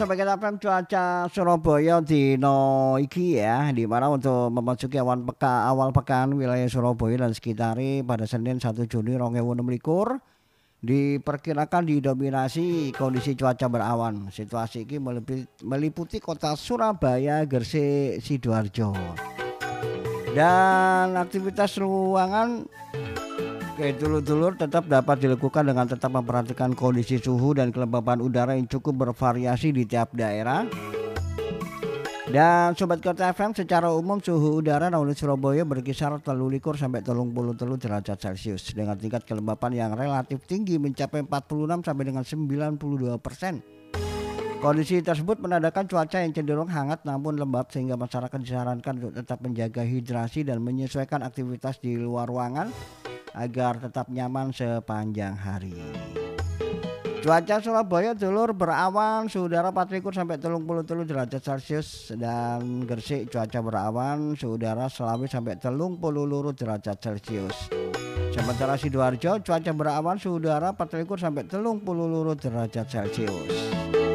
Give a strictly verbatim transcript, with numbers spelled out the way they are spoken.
Sobat Kita F M, cuaca Surabaya dino iki ya, di mana untuk memasuki awan peka, awal pekan wilayah Surabaya dan sekitarnya pada Senin satu Juni dua ribu enam belas diperkirakan didominasi kondisi cuaca berawan. Situasi ini meliputi, meliputi kota Surabaya, Gresik, Sidoarjo. Dan aktivitas ruangan Oke, dulur-dulur tetap dapat dilakukan dengan tetap memperhatikan kondisi suhu dan kelembapan udara yang cukup bervariasi di tiap daerah. Dan Sobat Kota F M, secara umum suhu udara di Surabaya berkisar telu likur sampai telung puluh telu derajat Celcius dengan tingkat kelembapan yang relatif tinggi mencapai empat puluh enam sampai dengan sembilan puluh dua persen. Kondisi tersebut menandakan cuaca yang cenderung hangat namun lembab sehingga masyarakat disarankan untuk tetap menjaga hidrasi dan menyesuaikan aktivitas di luar ruangan agar tetap nyaman sepanjang hari. Cuaca Surabaya dulur berawan, suhu udara empat likur sampai telung puluh telu derajat Celcius, dan Gresik cuaca berawan, suhu udara selawi sampai telung puluh loro derajat Celcius. Sementara Sidoarjo cuaca berawan, suhu udara empat likur sampai telung puluh loro derajat Celcius.